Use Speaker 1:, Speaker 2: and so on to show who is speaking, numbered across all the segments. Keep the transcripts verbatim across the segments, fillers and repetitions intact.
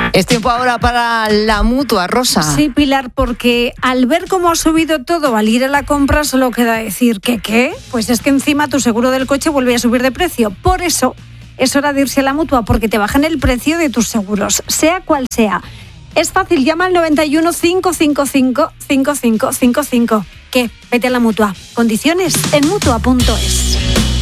Speaker 1: Es tiempo ahora para la Mutua, Rosa.
Speaker 2: Sí, Pilar, porque al ver cómo ha subido todo al ir a la compra, solo queda decir que ¿qué? Pues es que encima tu seguro del coche vuelve a subir de precio. Por eso es hora de irse a la Mutua, porque te bajan el precio de tus seguros, sea cual sea. Es fácil, llama al noventa y uno, cinco cinco cinco, cinco cinco cinco cinco. ¿Qué? Vete a la Mutua. Condiciones en mutua punto es.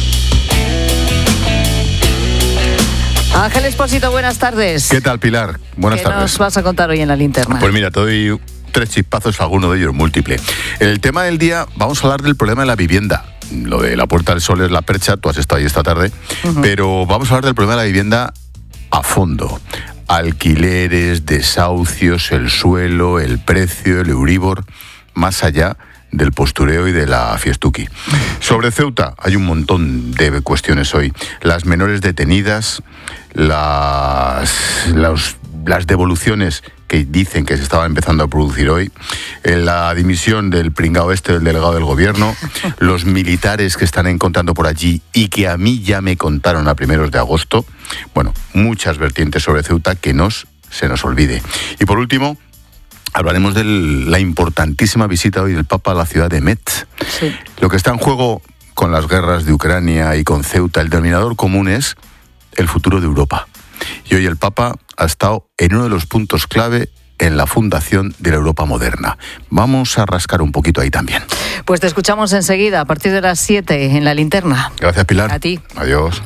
Speaker 1: Ángel Expósito, buenas tardes.
Speaker 3: ¿Qué tal, Pilar? Buenas
Speaker 1: ¿Qué
Speaker 3: tardes.
Speaker 1: ¿Qué nos vas a contar hoy en la linterna?
Speaker 3: Pues mira, te doy tres chispazos, alguno de ellos múltiple. El tema del día, vamos a hablar del problema de la vivienda. Lo de la Puerta del Sol es la percha, tú has estado ahí esta tarde, uh-huh. pero vamos a hablar del problema de la vivienda a fondo. Alquileres, desahucios, el suelo, el precio, el Euribor, más allá del postureo y de la fiestuki. Sobre Ceuta hay un montón de cuestiones hoy. Las menores detenidas, las, las, las devoluciones que dicen que se estaban empezando a producir hoy, la dimisión del pringao este, del delegado del gobierno, los militares que están encontrando por allí y que a mí ya me contaron a primeros de agosto. Bueno, muchas vertientes sobre Ceuta que nos, se nos olvide. Y por último, hablaremos de la importantísima visita hoy del Papa a la ciudad de Metz. Sí. Lo que está en juego con las guerras de Ucrania y con Ceuta, el denominador común es el futuro de Europa. Y hoy el Papa ha estado en uno de los puntos clave en la fundación de la Europa moderna. Vamos a rascar un poquito ahí también.
Speaker 1: Pues te escuchamos enseguida, a partir de las siete, en la linterna.
Speaker 3: Gracias, Pilar.
Speaker 1: A ti.
Speaker 3: Adiós.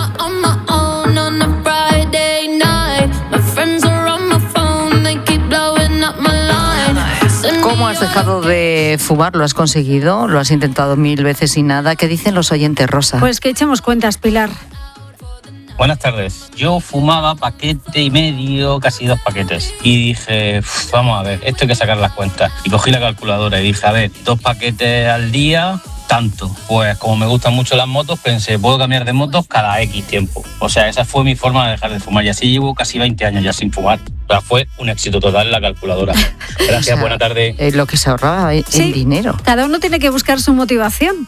Speaker 1: ¿Cómo has dejado de fumar? ¿Lo has conseguido? ¿Lo has intentado mil veces y nada? ¿Qué dicen los oyentes, Rosa?
Speaker 2: Pues que echemos cuentas, Pilar.
Speaker 4: Buenas tardes. Yo fumaba paquete y medio, casi dos paquetes. Y dije, vamos a ver, esto hay que sacar las cuentas. Y cogí la calculadora y dije, a ver, dos paquetes al día, tanto. Pues como me gustan mucho las motos, pensé, puedo cambiar de motos cada X tiempo. O sea, esa fue mi forma de dejar de fumar. Y así llevo casi veinte años ya sin fumar. O sea, fue un éxito total la calculadora. Gracias, o sea, buena tarde.
Speaker 1: Es lo que se ahorraba en
Speaker 2: sí,
Speaker 1: dinero.
Speaker 2: Cada uno tiene que buscar su motivación.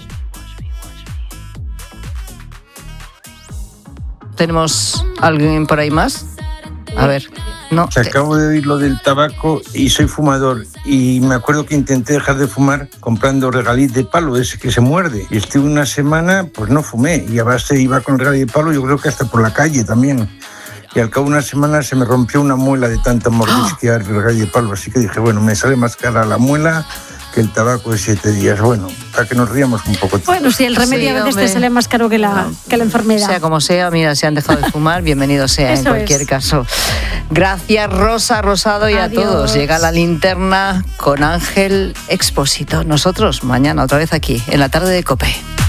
Speaker 1: ¿Tenemos alguien por ahí más? A ver, no.
Speaker 5: Acabo de oír lo del tabaco y soy fumador. Y me acuerdo que intenté dejar de fumar comprando regaliz de palo, ese que se muerde. Y estuve una semana, pues no fumé. Y a base iba con regaliz de palo, yo creo que hasta por la calle también. Y al cabo de una semana se me rompió una muela de tanta mordisquear el regaliz de palo. Así que dije, bueno, me sale más cara la muela que el tabaco de siete días. Bueno, para que nos riamos un poco.
Speaker 2: Bueno, si el remedio sí, a veces hombre. te sale más caro que la, que la enfermedad.
Speaker 1: Sea como sea, mira, si han dejado de fumar, bienvenido sea en cualquier es. caso. Gracias, Rosa, Rosado y Adiós. a todos. Llega la linterna con Ángel Expósito. Nosotros mañana otra vez aquí, en la tarde de COPE.